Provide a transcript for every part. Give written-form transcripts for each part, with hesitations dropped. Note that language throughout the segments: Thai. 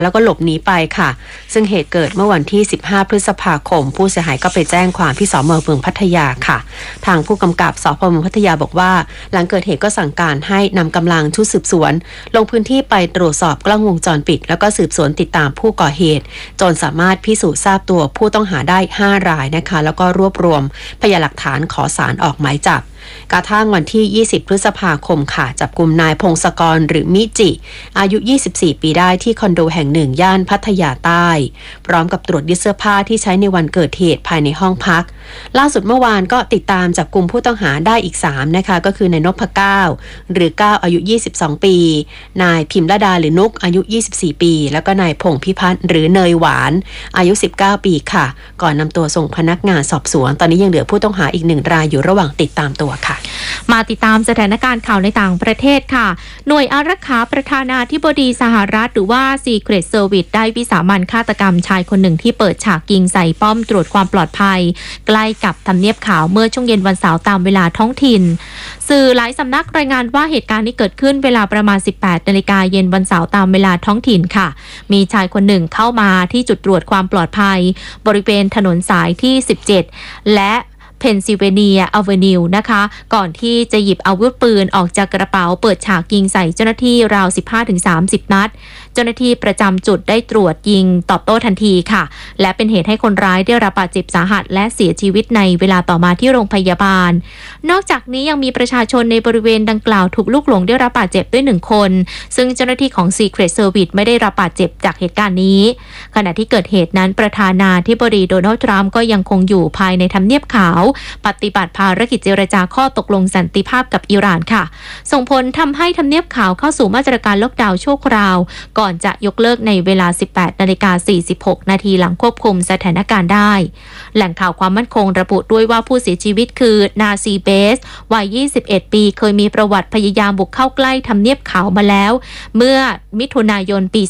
แล้วก็หลบหนีไปค่ะซึ่งเหตุเกิดเมื่อวันที่15พฤษภาคมผู้เสียหายก็ไปแจ้งความที่สพ.เมืองพัทยาค่ะทางผู้กำกับสพ.เมืองพัทยาบอกว่าหลังเกิดเหตุก็สั่งการให้นำกำลังชุดสืบสวนลงพื้นที่ไปตรวจสอบกล้องวงจรปิดแล้วก็สืบสวนติดตามผู้ก่อเหตุจนสามารถพิสูจน์ทราบตัวผู้ต้องหาได้5รายนะคะแล้วก็รวบรวมพยานหลักฐานขอศาลออกหมายจับกระทั่งวันที่20พฤษภาคมค่ะจับกุมนายพงศกรหรือมิจิอายุ24ปีได้ที่คอนโดแห่งหนึ่งย่านพัทยาใต้พร้อมกับตรวจยึดเสื้อผ้าที่ใช้ในวันเกิดเหตุภายในห้องพักล่าสุดเมื่อวานก็ติดตามจับกุมผู้ต้องหาได้อีก3นะคะก็คือนายนพเก้าหรือ9อายุ22ปีนายพิมรดาหรือนุกอายุ24ปีแล้วก็นายพงพิพัฒน์หรือเนยหวานอายุ19ปีค่ะก่อนนำตัวส่งพนักงานสอบสวนตอนนี้ยังเหลือผู้ต้องหาอีก1รายอยู่ระหว่างติดตามตัวค่ะมาติดตามสถานการณ์ข่าวในต่างประเทศค่ะหน่วยอารักขาประธานาธิบดีสหรัฐหรือว่า Secret Service ได้วิสามัญฆาตกรรมชายคนหนึ่งที่เปิดฉากยิงใส่ป้อมตรวจความปลอดภัยใกล้กับทำเนียบขาวเมื่อช่วงเย็นวันเสาร์ตามเวลาท้องถิ่นสื่อหลายสำนักรายงานว่าเหตุการณ์นี้เกิดขึ้นเวลาประมาณ 18 นาฬิกาเย็นวันเสาร์ตามเวลาท้องถิ่นค่ะมีชายคนหนึ่งเข้ามาที่จุดตรวจความปลอดภัยบริเวณถนนสายที่17และเพนซิลเวเนียอเวนิวนะคะก่อนที่จะหยิบอาวุธปืนออกจากกระเป๋าเปิดฉากยิงใส่เจ้าหน้าที่ราว 15-30 นัดเจ้าหน้าที่ประจำจุดได้ตรวจยิงตอบโต้ทันทีค่ะและเป็นเหตุให้คนร้ายได้รับบาดเจ็บสาหัสและเสียชีวิตในเวลาต่อมาที่โรงพยาบาลนอกจากนี้ยังมีประชาชนในบริเวณดังกล่าวถูกลูกหลงได้รับบาดเจ็บด้วย1คนซึ่งเจ้าหน้าที่ของ Secret Service ไม่ได้รับบาดเจ็บจากเหตุการณ์นี้ขณะที่เกิดเหตุนั้นประธานาธิบดีโดนัลด์ทรัมป์ก็ยังคงอยู่ภายในทำเนียบขาวปฏิบัติภารกิจเจรจาข้อตกลงสันติภาพกับอิหร่านค่ะส่งผลทำให้ทำเนียบขาวเข้าสู่มาตรการล็อกดาวน์ชั่วคราวก่อนจะยกเลิกในเวลา 18:46 นาทีหลังควบคุมสถานการณ์ได้แหล่งข่าวความมั่นคงระบุด้วยว่าผู้เสียชีวิตคือนาซีเบสวัย21ปีเคยมีประวัติพยายามบุกเข้าใกล้ทำเนียบขาวมาแล้วเมื่อมิถุนายนปี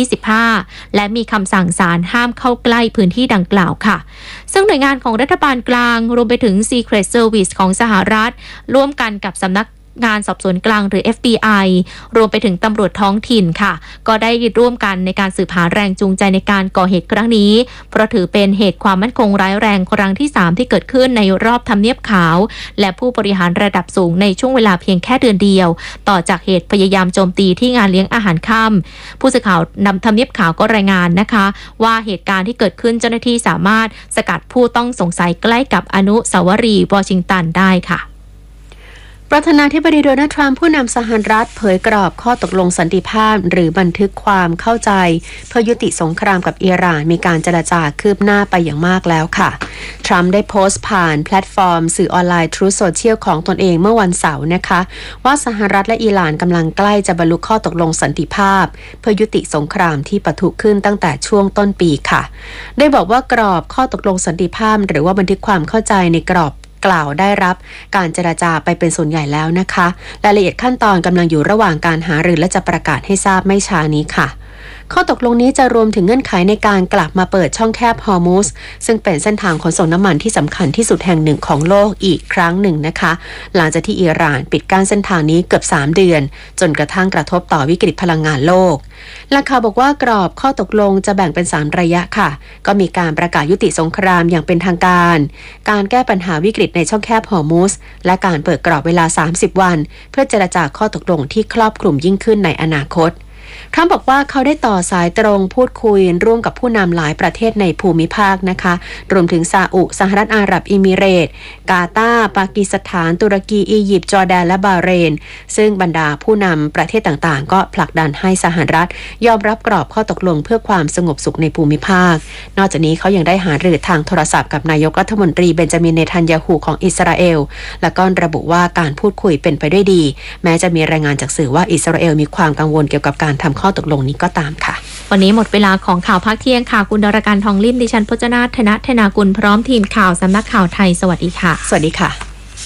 2025 และมีคำสั่งศาลห้ามเข้าใกล้พื้นที่ดังกล่าวค่ะซึ่งหน่วยงานของรัฐบาลกลางรวมไปถึง Secret Service ของสหรัฐร่วมกันกับสำนักงานสอบสวนกลางหรือ FBI รวมไปถึงตำรวจท้องถิ่นค่ะก็ได้ร่วมกันในการสืบหาแรงจูงใจในการก่อเหตุครั้งนี้เพราะถือเป็นเหตุความมั่นคงร้ายแรงครั้งที่3ที่เกิดขึ้นในรอบทำเนียบขาวและผู้บริหารระดับสูงในช่วงเวลาเพียงแค่เดือนเดียวต่อจากเหตุพยายามโจมตีที่งานเลี้ยงอาหารค่ำผู้สื่อข่าวนำทำเนียบขาวก็รายงานนะคะว่าเหตุการณ์ที่เกิดขึ้นเจ้าหน้าที่สามารถสกัดผู้ต้องสงสัยใกล้กับอนุสาวรีย์วอชิงตันได้ค่ะประธานาธิบดีโดนัลด์ทรัมป์ผู้นำสหรัฐเผยกรอบข้อตกลงสันติภาพหรือบันทึกความเข้าใจเพื่อยุติสงครามกับอิหร่านมีการเจรจาคืบหน้าไปอย่างมากแล้วค่ะทรัมป์ได้โพสต์ผ่านแพลตฟอร์มสื่อออนไลน์ Truth Social ของตนเองเมื่อวันเสาร์นะคะว่าสหรัฐและอิหร่านกำลังใกล้จะบรรลุข้อตกลงสันติภาพเพื่อยุติสงครามที่ปะทุขึ้นตั้งแต่ช่วงต้นปีค่ะได้บอกว่ากรอบข้อตกลงสันติภาพหรือว่าบันทึกความเข้าใจในกรอบกล่าวได้รับการเจรจาไปเป็นส่วนใหญ่แล้วนะคะรายละเอียดขั้นตอนกำลังอยู่ระหว่างการหารือและจะประกาศให้ทราบไม่ช้านี้ค่ะข้อตกลงนี้จะรวมถึงเงื่อนไขในการกลับมาเปิดช่องแคบฮอร์มุซซึ่งเป็นเส้นทางขนส่งน้ำมันที่สำคัญที่สุดแห่งหนึ่งของโลกอีกครั้งหนึ่งนะคะหลังจากที่อิหร่านปิดกั้นเส้นทางนี้เกือบ3เดือนจนกระทั่งกระทบต่อวิกฤตพลังงานโลกหลักข่าวบอกว่ากรอบข้อตกลงจะแบ่งเป็น3ระยะค่ะก็มีการประกาศยุติสงครามอย่างเป็นทางการการแก้ปัญหาวิกฤตในช่องแคบฮอร์มุซและการเปิดกรอบเวลา30วันเพื่อเจรจาข้อตกลงที่ครอบคลุมยิ่งขึ้นในอนาคตทรัมป์บอกว่าเขาได้ต่อสายตรงพูดคุยร่วมกับผู้นำหลายประเทศในภูมิภาคนะคะรวมถึงซาอุสหรัฐอาหรับเอมิเรตส์กาตาร์ปากีสถานตุรกีอียิปต์จอร์แดนและบาห์เรนซึ่งบรรดาผู้นำประเทศต่างๆก็ผลักดันให้สหรัฐยอมรับกรอบข้อตกลงเพื่อความสงบสุขในภูมิภาคนอกจากนี้เขายังได้หารือทางโทรศัพท์กับนายกรัฐมนตรีเบนจามินเนทันยาฮูของอิสราเอลและก็ระบุว่าการพูดคุยเป็นไปด้วยดีแม้จะมีรายงานจากสื่อว่าอิสราเอลมีความกังวลเกี่ยวกับการทำข้อตกลงนี้ก็ตามค่ะวันนี้หมดเวลาของข่าวภาคเที่ยงค่ะคุณดรการทองลิ่มดิฉันพจนาถธนากุลพร้อมทีมข่าวสำนักข่าวไทยสวัสดีค่ะสวัสดีค่ะ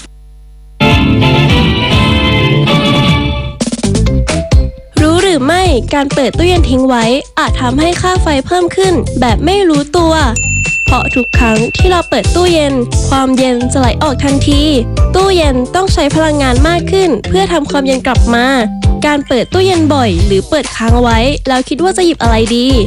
รู้หรือไม่การเปิดตู้เย็นทิ้งไว้อาจทำให้ค่าไฟเพิ่มขึ้นแบบไม่รู้ตัวเพราะทุกครั้งที่เราเปิดตู้เย็นความเย็นจะไหลออกทันทีตู้เย็นต้องใช้พลังงานมากขึ้นเพื่อทำความเย็นกลับมาการเปิดตู้เย็นบ่อยหรือเปิดค้างไว้แล้วคิดว่าจะหยิบอะไรดี